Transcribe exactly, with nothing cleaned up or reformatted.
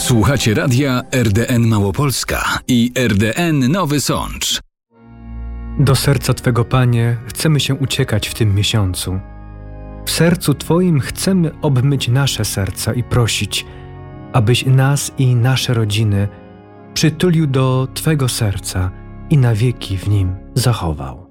Słuchacie radia R D N Małopolska i R D N Nowy Sącz. Do serca Twego, Panie, chcemy się uciekać w tym miesiącu. W sercu Twoim chcemy obmyć nasze serca i prosić, abyś nas i nasze rodziny przytulił do Twego serca i na wieki w nim zachował.